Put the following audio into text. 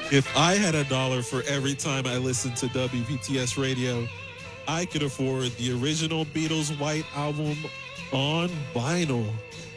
If I had a dollar for every time I listened to WPTS radio, I could afford the original Beatles White Album on vinyl.